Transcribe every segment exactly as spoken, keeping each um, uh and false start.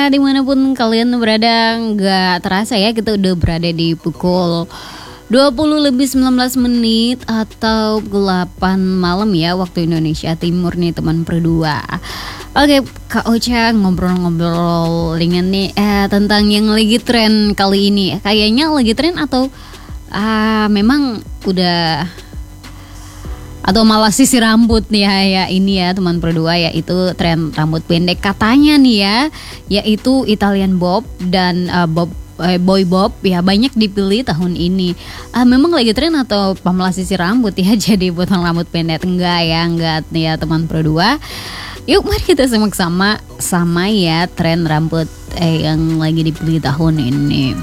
ya dimanapun kalian berada, nggak terasa ya kita udah berada di pukul dua puluh lebih sembilan belas menit atau delapan malam ya waktu Indonesia Timur nih teman berdua. Oke Kak Ocha ngobrol-ngobrol ringan nih eh, tentang yang lagi tren kali ini. Kayaknya lagi tren atau ah, memang udah atau malah sisir rambut nih ya, ya ini ya teman berdua, yaitu tren rambut pendek katanya nih ya, yaitu Italian Bob dan uh, Bob eh, Boy Bob ya banyak dipilih tahun ini. Uh, memang lagi tren atau malah sisir rambut ya jadi potong rambut pendek? Enggak ya, enggak ya teman berdua. Yuk mari kita simak sama sama ya tren rambut eh, yang lagi dipilih tahun ini.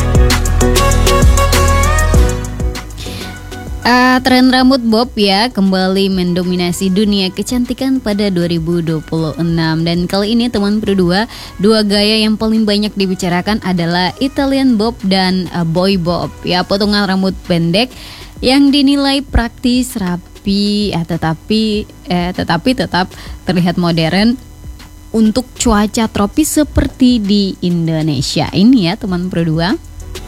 Uh, tren rambut bob ya kembali mendominasi dunia kecantikan pada dua ribu dua puluh enam. Dan kali ini teman berdua, dua gaya yang paling banyak dibicarakan adalah Italian Bob dan uh, Boy Bob ya, potongan rambut pendek yang dinilai praktis, rapi ya, tetapi eh, tetapi tetap terlihat modern untuk cuaca tropis seperti di Indonesia ini ya teman berdua.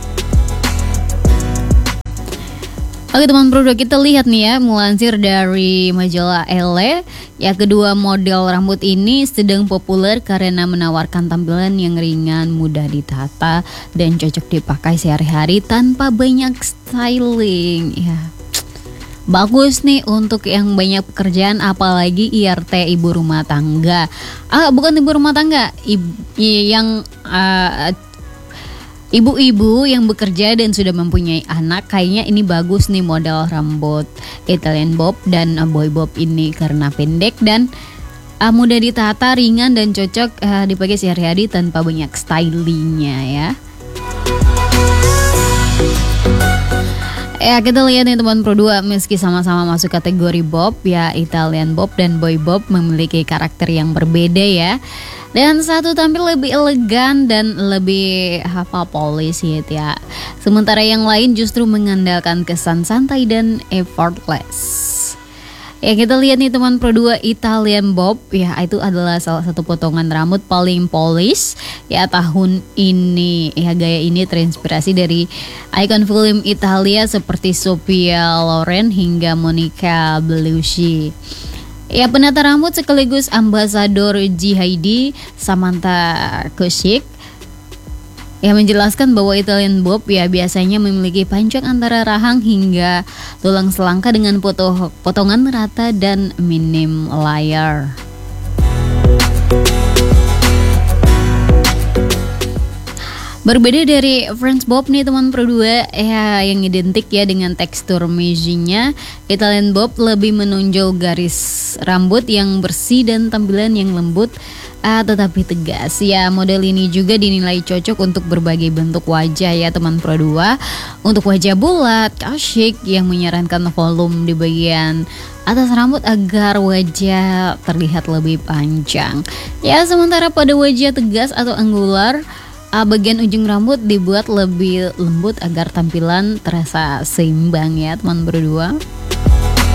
Oke teman berdua, kita lihat nih ya, melansir dari majalah Elle, ya kedua model rambut ini sedang populer karena menawarkan tampilan yang ringan, mudah ditata, dan cocok dipakai sehari-hari tanpa banyak styling. Ya, bagus nih untuk yang banyak pekerjaan, apalagi I R T ibu rumah tangga. Ah, bukan ibu rumah tangga, ibu, yang uh, ibu-ibu yang bekerja dan sudah mempunyai anak. Kayaknya ini bagus nih model rambut Italian Bob dan Boy Bob ini karena pendek dan uh, mudah ditata, ringan dan cocok uh, dipakai sehari-hari tanpa banyak stylingnya ya. Ya kita lihat nih teman berdua, meski sama-sama masuk kategori Bob ya, Italian Bob dan Boy Bob memiliki karakter yang berbeda ya. Dan satu tampil lebih elegan dan lebih apa polis gitu ya. Sementara yang lain justru mengandalkan kesan santai dan effortless. Ya kita lihat nih teman berdua, Italian Bob ya itu adalah salah satu potongan rambut paling polis ya tahun ini. Ya gaya ini terinspirasi dari ikon film Italia seperti Sophia Loren hingga Monica Bellucci. Ya penata rambut sekaligus ambasador G H D Samantha Kushik yang menjelaskan bahwa Italian Bob ya biasanya memiliki panjang antara rahang hingga tulang selangka dengan foto, potongan rata dan minim layer. Berbeda dari French Bob nih teman berdua ya, yang identik ya dengan tekstur mezinya, Italian Bob lebih menonjol garis rambut yang bersih dan tampilan yang lembut uh, tetapi tegas ya. Model ini juga dinilai cocok untuk berbagai bentuk wajah ya teman berdua, untuk wajah bulat, asyik yang menyarankan volume di bagian atas rambut agar wajah terlihat lebih panjang ya. Sementara pada wajah tegas atau angular, Uh, bagian ujung rambut dibuat lebih lembut agar tampilan terasa seimbang ya teman berdua.